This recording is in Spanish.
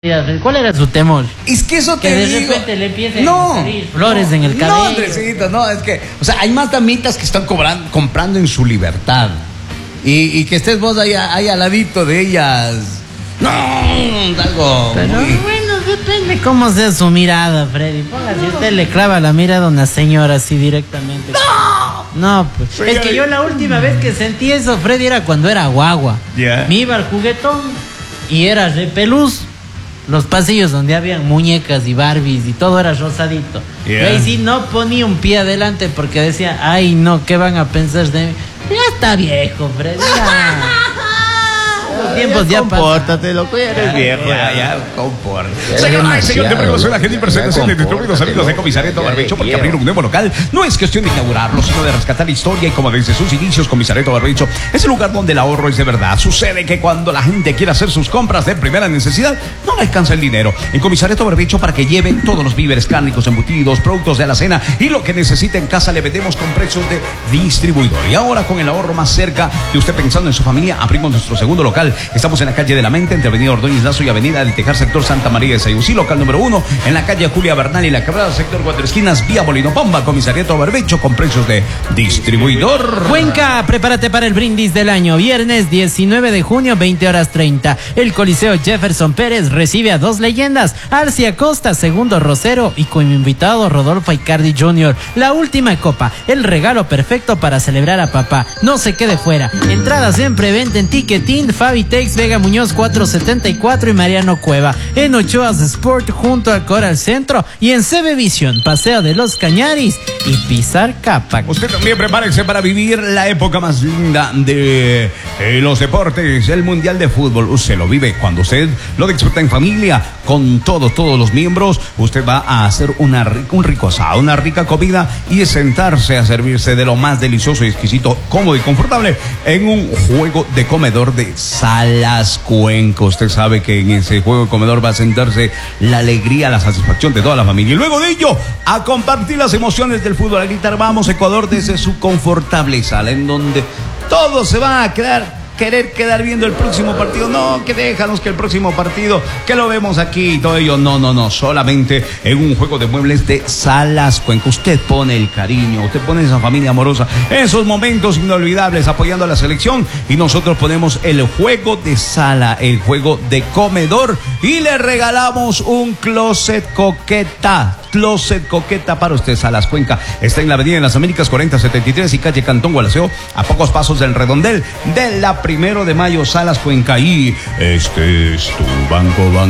¿Cuál era su temor? Es que eso que te de digo. repente le empiecen a salir flores en el cabello. No, Andresito, no, es que, o sea, hay más damitas que están comprando en su libertad. Y que estés vos ahí al ladito de ellas. No, algo. Pero bueno, depende cómo sea su mirada, Freddy. Póngase, si usted le clava la mirada a una señora así directamente. No, pues. Sí, es que yo la última vez que sentí eso, Freddy, era cuando era guagua. Yeah. Me iba al juguetón y era repelús. Los pasillos donde habían muñecas y Barbies y todo era rosadito. Yeah. Y ahí sí no ponía un pie adelante porque decía, ay no, ¿qué van a pensar de mí? Ya está viejo, Freddy. Los tiempos ya compórtate, loco, ya eres viejo. Ya, compórtate. Señor de Brego, soy la gente presente en distribuidos amigos de Comisariato Barbecho, porque abrir un nuevo local no es cuestión de inaugurarlo, sino de rescatar la historia. Y como desde sus inicios, Comisariato Barbecho es el lugar donde el ahorro es de verdad. Sucede que cuando la gente quiere hacer sus compras de primera necesidad, no le alcanza el dinero. En Comisariato Barbecho, para que lleve todos los víveres, cárnicos, embutidos, productos de alacena y lo que necesite en casa, le vendemos con precios de distribuidor. Y ahora, con el ahorro más cerca de usted pensando en su familia, abrimos nuestro segundo local. Estamos en la calle de la Mente, entre Avenida Ordóñez Lazo y Avenida del Tejar, sector Santa María de Sayusí, local número 1, en la calle Julia Bernal y la Quebrada, sector Cuatro Esquinas, vía Molino Pomba. Comisariato Barbecho con precios de distribuidor. Cuenca, prepárate para el brindis del año. Viernes 19 de junio, 20:30. El Coliseo Jefferson Pérez recibe a dos leyendas, Arci Acosta, Segundo Rosero, y como invitado Rodolfo Icardi Jr. La última copa, el regalo perfecto para celebrar a papá. No se quede fuera. Entradas en preventa en Ticketin, Fabitex, Vega Muñoz 474 y Mariano Cueva. En Ochoa's Sport junto al Coral Centro y en CB Vision, Paseo de los Cañaris y Pizar Capa. Usted también prepárese para vivir la época más linda de los deportes, el Mundial de Fútbol. Usted lo vive cuando usted lo disfruta en familia, con todos los miembros. Usted va a hacer un rico asado, una rica comida y sentarse a servirse de lo más delicioso y exquisito, cómodo y confortable en un juego de comedor de Salas Cuenca. Usted sabe que en ese juego de comedor va a sentarse la alegría, la satisfacción de toda la familia. Y luego de ello, a compartir las emociones del fútbol, a gritar vamos Ecuador desde su confortable sala, en donde todos se van a querer quedar viendo el próximo partido. No, que déjanos que el próximo partido, que lo vemos aquí y todo ello. No, solamente en un juego de muebles de Salas Cuenca. Usted pone el cariño, usted pone esa familia amorosa, esos momentos inolvidables apoyando a la selección, y nosotros ponemos el juego de sala, el juego de comedor, y le regalamos un closet coqueta para usted. Salas Cuenca está en la Avenida de las Américas 4073 y calle Cantón Gualaceo, a pocos pasos del redondel de la 1 de Mayo. Salas Cuenca, y este es tu banco.